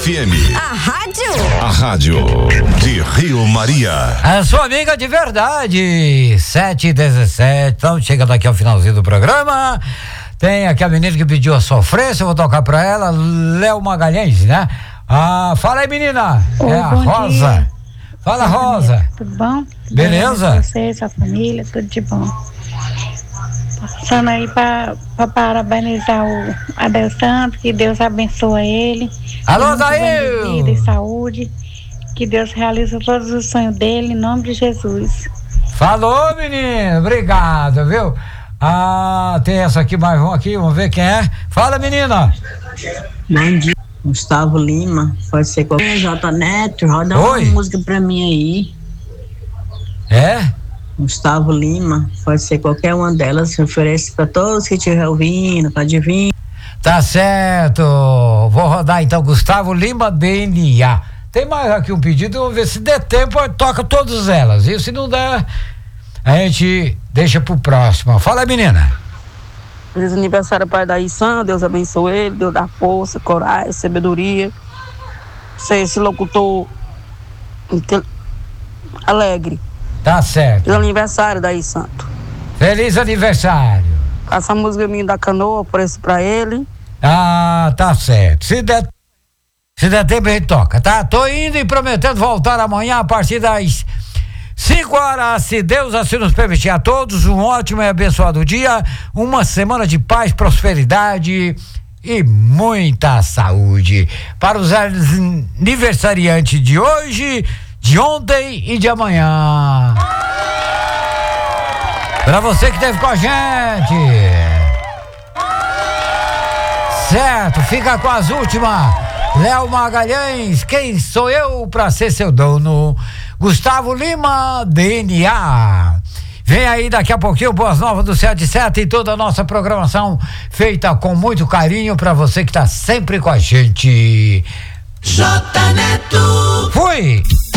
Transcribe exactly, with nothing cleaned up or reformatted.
F M. A rádio? A rádio de Rio Maria. A sua amiga de verdade. sete e dezessete. Então, chegando aqui ao finalzinho do programa. Tem aqui a menina que pediu a sofrência. Eu vou tocar pra ela. Léo Magalhães, né? Ah, fala aí, menina. Oi, é a bom Rosa. Dia. Fala, Oi, Rosa. família. Tudo bom? Beleza? Tudo você, sua família, tudo de bom. Passando aí para parabenizar o Adel Santos, que Deus abençoe ele. Alô, Muito bem de Daí! vida e saúde. Que Deus realize todos os sonhos dele, em nome de Jesus. Falou, menino. Obrigado, viu? Ah, tem essa aqui, mais um aqui. Vamos ver quem é. Fala, menina. Bom dia, Gustavo Lima. Pode ser qualquer J Neto. Roda Oi. uma música pra mim aí. É? Gustavo Lima. Pode ser qualquer uma delas. Oferece pra todos que estiver ouvindo, pra adivinhar. Tá certo. Vou rodar então Gustavo Lima, D N A. Tem mais aqui um pedido, vamos ver se der tempo, toca todas elas. E se não der, a gente deixa pro próximo. Fala, menina. Feliz aniversário, pai da Issan. Deus abençoe ele, Deus dá força, coragem, sabedoria. Ser esse locutor alegre. Tá certo. Feliz aniversário, Daí Santo. Feliz aniversário. Essa música minha da canoa, ofereço pra ele. Ah, tá certo. Se der, se der tempo, a gente toca, tá? Tô indo e prometendo voltar amanhã a partir das cinco horas, se Deus assim nos permitir. A todos um ótimo e abençoado dia, uma semana de paz, prosperidade e muita saúde. Para os aniversariantes de hoje, de ontem e de amanhã. Para você que esteve com a gente. Certo, fica com as últimas. Léo Magalhães, quem sou eu para ser seu dono? Gustavo Lima, D N A. Vem aí daqui a pouquinho Boas Novas do sete sete e toda a nossa programação feita com muito carinho para você que tá sempre com a gente. J Neto. Fui!